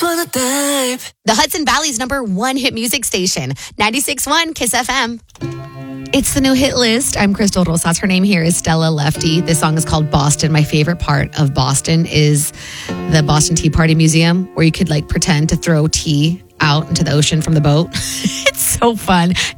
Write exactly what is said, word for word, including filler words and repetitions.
The Hudson Valley's number one hit music station, ninety-six point one Kiss F M. It's the new hit list. I'm Crystal Rosas. Her name here is Stella Lefty. This song is called Boston. My favorite part of Boston is the Boston Tea Party Museum, where you could like pretend to throw tea out into the ocean from the boat. It's so fun.